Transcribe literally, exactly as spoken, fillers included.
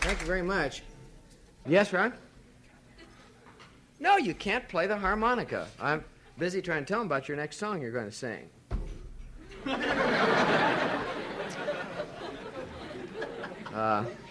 Thank you very much. Yes, Ron? No, you can't play the harmonica. I'm busy trying to tell him about your next song you're going to sing. uh...